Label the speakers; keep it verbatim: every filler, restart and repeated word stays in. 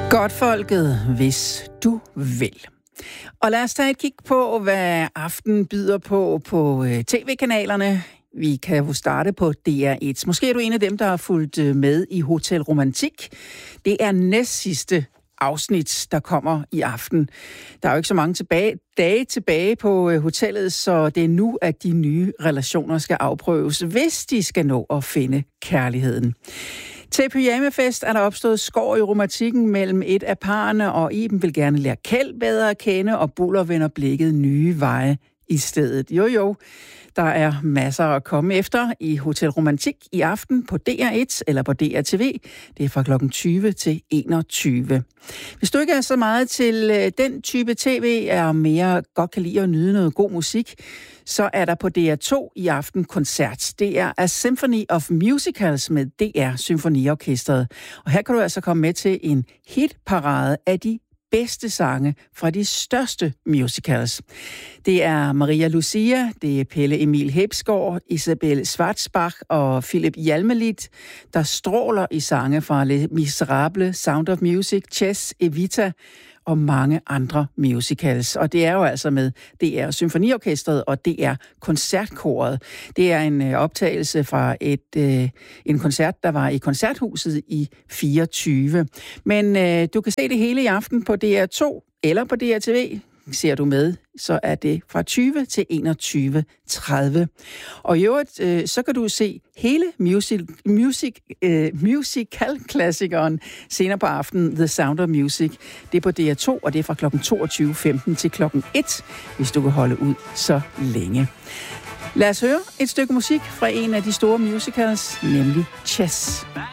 Speaker 1: Godtfolket, hvis du vil. Og lad os tage et kig på, hvad aftenen byder på på tv-kanalerne. Vi kan jo starte på D R et. Måske er du en af dem, der har fulgt med i Hotel Romantik. Det er næst sidste afsnit, der kommer i aften. Der er jo ikke så mange tilbage, dage tilbage på hotellet, så det er nu, at de nye relationer skal afprøves, hvis de skal nå at finde kærligheden. Til pyjamafest er der opstået skår i romantikken mellem et af parerne, og Iben vil gerne lære Kjeld bedre at kende, og Buller vender blikket nye veje i stedet. Jo jo, der er masser at komme efter i Hotel Romantik i aften på D R et eller på D R T V. Det er fra klokken tyve til enogtyve. Hvis du ikke er så meget til den type tv, er mere godt kan lide at nyde noget god musik, så er der på D R to i aften koncert. Det er A Symphony of Musicals med D R Symfoniorkestret. Og her kan du altså komme med til en hitparade af de bedste sange fra de største musicals. Det er Maria Lucia, det er Pelle Emil Hebsgaard, Isabel Schwarzbach og Philip Hjalmelidt, der stråler i sange fra Les Miserables, Sound of Music, Chess, Evita og mange andre musicals. Og det er jo altså med D R Symfoniorkestret og D R Koncertkoret. Det er en optagelse fra et, øh, en koncert, der var i Koncerthuset i fireogtyve. Men øh, du kan se det hele i aften på D R to eller på D R T V. Ser du med, så er det fra tyve til enogtyve tredive. Og i øvrigt, øh, så kan du se hele music, music, øh, musical-klassikeren senere på aftenen, The Sound of Music. Det er på D R to, og det er fra klokken toogtyve femten til klokken et, hvis du kan holde ud så længe. Lad os høre et stykke musik fra en af de store musicals, nemlig Chess.